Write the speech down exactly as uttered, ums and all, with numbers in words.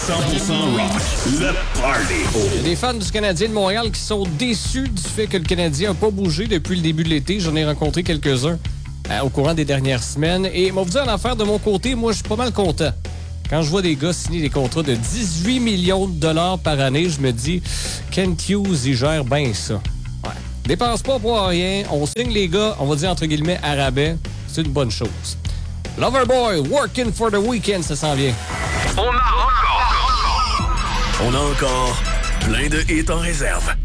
cent pour cent rock, le party. Il y a des fans du Canadien de Montréal qui sont déçus du fait que le Canadien n'a pas bougé depuis le début de l'été. J'en ai rencontré quelques-uns euh, au courant des dernières semaines. Et on va vous dire en affaire de mon côté, moi, je suis pas mal content. Quand je vois des gars signer des contrats de dix-huit millions de dollars par année, je me dis, Kent Hughes, il gère bien ça. Ouais. Dépense pas pour rien. On signe les gars, on va dire entre guillemets, à rabais. C'est une bonne chose. Loverboy, working for the weekend, ça s'en vient. On a encore, on a encore plein de hits en réserve.